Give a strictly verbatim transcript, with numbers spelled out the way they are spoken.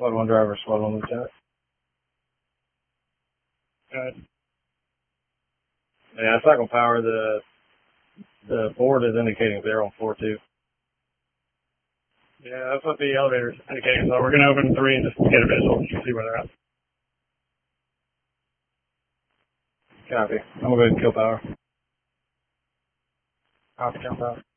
Squad one driver, squad one lieutenant. Good. Yeah, it's not gonna power. The the board is indicating zero on floor two. Yeah, that's what the elevator's indicating. So we're gonna open three and just get a visual, see where they're at. Copy. I'm gonna go ahead and kill power. Copy, jump out.